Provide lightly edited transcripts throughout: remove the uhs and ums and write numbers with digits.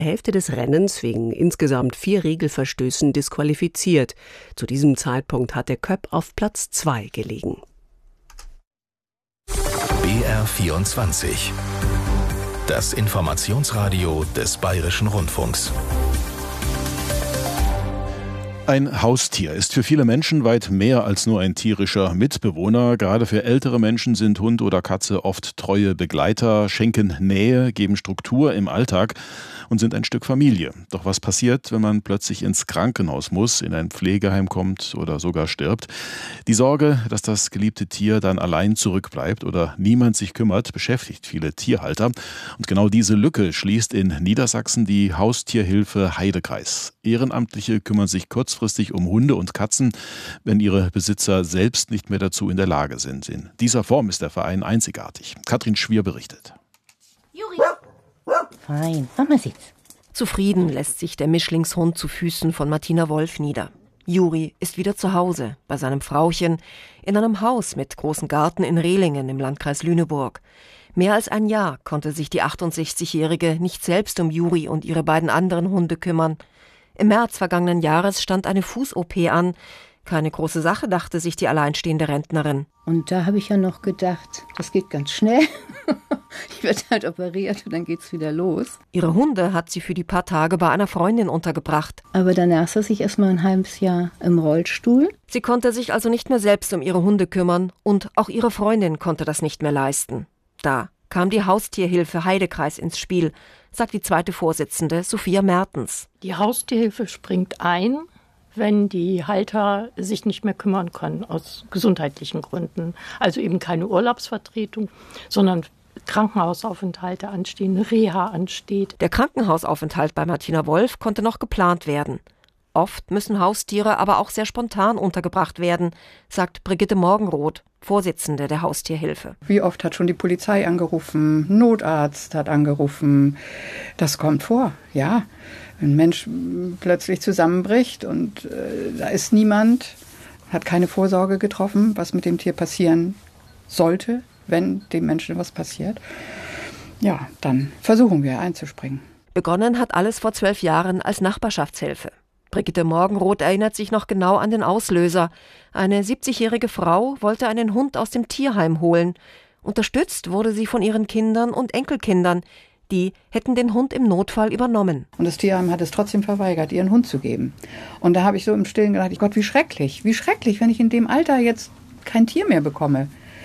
Hälfte des Rennens wegen insgesamt 4 Regelverstößen disqualifiziert. Zu diesem Zeitpunkt hat der Köpp auf Platz 2 gelegen. BR24. Das Informationsradio des Bayerischen Rundfunks. Ein Haustier ist für viele Menschen weit mehr als nur ein tierischer Mitbewohner. Gerade für ältere Menschen sind Hund oder Katze oft treue Begleiter, schenken Nähe, geben Struktur im Alltag und sind ein Stück Familie. Doch was passiert, wenn man plötzlich ins Krankenhaus muss, in ein Pflegeheim kommt oder sogar stirbt? Die Sorge, dass das geliebte Tier dann allein zurückbleibt oder niemand sich kümmert, beschäftigt viele Tierhalter. Und genau diese Lücke schließt in Niedersachsen die Haustierhilfe Heidekreis. Ehrenamtliche kümmern sich kurzfristig um Hunde und Katzen, wenn ihre Besitzer selbst nicht mehr dazu in der Lage sind. In dieser Form ist der Verein einzigartig. Katrin Schwier berichtet. Juri. Fein, Mama sitzt. Zufrieden lässt sich der Mischlingshund zu Füßen von Martina Wolf nieder. Juri ist wieder zu Hause, bei seinem Frauchen, in einem Haus mit großem Garten in Rehlingen im Landkreis Lüneburg. Mehr als ein Jahr konnte sich die 68-Jährige nicht selbst um Juri und ihre beiden anderen Hunde kümmern. Im März vergangenen Jahres stand eine Fuß-OP an. Keine große Sache, dachte sich die alleinstehende Rentnerin. Und da habe ich ja noch gedacht, das geht ganz schnell. Ich werde halt operiert und dann geht's wieder los. Ihre Hunde hat sie für die paar Tage bei einer Freundin untergebracht. Aber danach saß ich erst mal ein halbes Jahr im Rollstuhl. Sie konnte sich also nicht mehr selbst um ihre Hunde kümmern und auch ihre Freundin konnte das nicht mehr leisten. Da kam die Haustierhilfe Heidekreis ins Spiel, sagt die zweite Vorsitzende Sophia Mertens. Die Haustierhilfe springt ein, wenn die Halter sich nicht mehr kümmern können aus gesundheitlichen Gründen. Also eben keine Urlaubsvertretung, sondern Krankenhausaufenthalte anstehen, Reha ansteht. Der Krankenhausaufenthalt bei Martina Wolf konnte noch geplant werden. Oft müssen Haustiere aber auch sehr spontan untergebracht werden, sagt Brigitte Morgenroth, Vorsitzende der Haustierhilfe. Wie oft hat schon die Polizei angerufen, Notarzt hat angerufen. Das kommt vor, ja. Wenn ein Mensch plötzlich zusammenbricht und da ist niemand, hat keine Vorsorge getroffen, was mit dem Tier passieren sollte, wenn dem Menschen was passiert, ja, dann versuchen wir einzuspringen. Begonnen hat alles vor 12 Jahren als Nachbarschaftshilfe. Brigitte Morgenroth erinnert sich noch genau an den Auslöser. Eine 70-jährige Frau wollte einen Hund aus dem Tierheim holen. Unterstützt wurde sie von ihren Kindern und Enkelkindern. Die hätten den Hund im Notfall übernommen. Und das Tierheim hat es trotzdem verweigert, ihren Hund zu geben. Und da habe ich so im Stillen gedacht, Gott, wie schrecklich, wenn ich in dem Alter jetzt kein Tier mehr bekomme.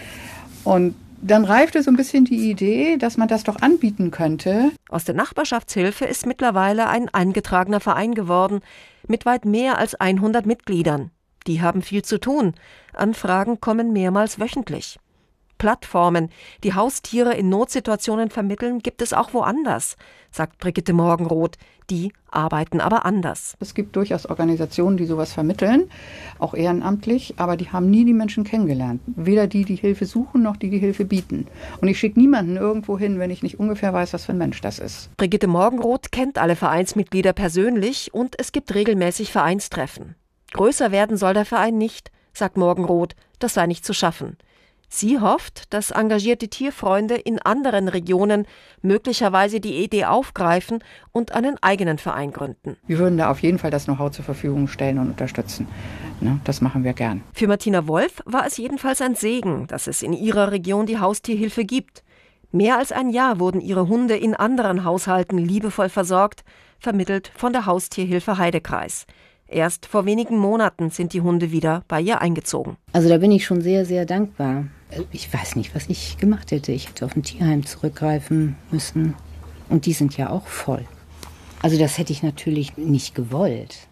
Und dann reifte so ein bisschen die Idee, dass man das doch anbieten könnte. Aus der Nachbarschaftshilfe ist mittlerweile ein eingetragener Verein geworden, mit weit mehr als 100 Mitgliedern. Die haben viel zu tun. Anfragen kommen mehrmals wöchentlich. Plattformen, die Haustiere in Notsituationen vermitteln, gibt es auch woanders, sagt Brigitte Morgenroth. Die arbeiten aber anders. Es gibt durchaus Organisationen, die sowas vermitteln, auch ehrenamtlich, aber die haben nie die Menschen kennengelernt. Weder die Hilfe suchen, noch die Hilfe bieten. Und ich schicke niemanden irgendwo hin, wenn ich nicht ungefähr weiß, was für ein Mensch das ist. Brigitte Morgenroth kennt alle Vereinsmitglieder persönlich und es gibt regelmäßig Vereinstreffen. Größer werden soll der Verein nicht, sagt Morgenroth, das sei nicht zu schaffen. Sie hofft, dass engagierte Tierfreunde in anderen Regionen möglicherweise die Idee aufgreifen und einen eigenen Verein gründen. Wir würden da auf jeden Fall das Know-how zur Verfügung stellen und unterstützen. Das machen wir gern. Für Martina Wolf war es jedenfalls ein Segen, dass es in ihrer Region die Haustierhilfe gibt. Mehr als ein Jahr wurden ihre Hunde in anderen Haushalten liebevoll versorgt, vermittelt von der Haustierhilfe Heidekreis. Erst vor wenigen Monaten sind die Hunde wieder bei ihr eingezogen. Also da bin ich schon sehr, sehr dankbar. Ich weiß nicht, was ich gemacht hätte. Ich hätte auf ein Tierheim zurückgreifen müssen. Und die sind ja auch voll. Also das hätte ich natürlich nicht gewollt.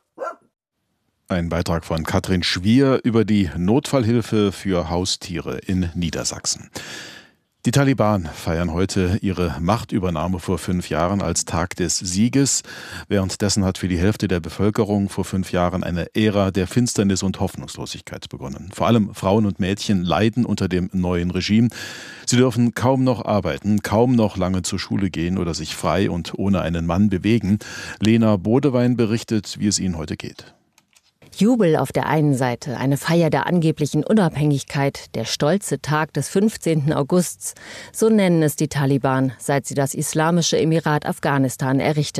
Ein Beitrag von Katrin Schwier über die Notfallhilfe für Haustiere in Niedersachsen. Die Taliban feiern heute ihre Machtübernahme vor 5 Jahren als Tag des Sieges. Währenddessen hat für die Hälfte der Bevölkerung vor 5 Jahren eine Ära der Finsternis und Hoffnungslosigkeit begonnen. Vor allem Frauen und Mädchen leiden unter dem neuen Regime. Sie dürfen kaum noch arbeiten, kaum noch lange zur Schule gehen oder sich frei und ohne einen Mann bewegen. Lena Bodewein berichtet, wie es ihnen heute geht. Jubel auf der einen Seite, eine Feier der angeblichen Unabhängigkeit, der stolze Tag des 15. Augusts, so nennen es die Taliban, seit sie das Islamische Emirat Afghanistan errichteten.